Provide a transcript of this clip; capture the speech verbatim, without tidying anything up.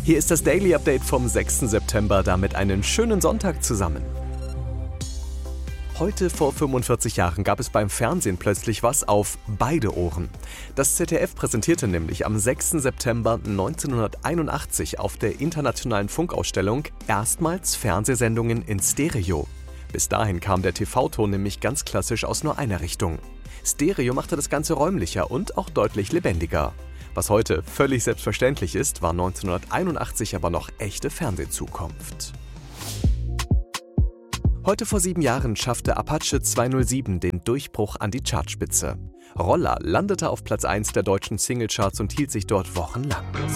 Hier ist das Daily Update vom sechsten September, damit einen schönen Sonntag zusammen. Heute vor fünfundvierzig Jahren gab es beim Fernsehen plötzlich was auf beide Ohren. Das Z D F präsentierte nämlich am sechsten September neunzehnhunderteinundachtzig auf der Internationalen Funkausstellung erstmals Fernsehsendungen in Stereo. Bis dahin kam der T V-Ton nämlich ganz klassisch aus nur einer Richtung. Stereo machte das Ganze räumlicher und auch deutlich lebendiger. Was heute völlig selbstverständlich ist, war neunzehnhunderteinundachtzig aber noch echte Fernsehzukunft. Heute vor sieben Jahren schaffte Apache zweihundertsieben den Durchbruch an die Chartspitze. Roller landete auf Platz eins der deutschen Singlecharts und hielt sich dort wochenlang.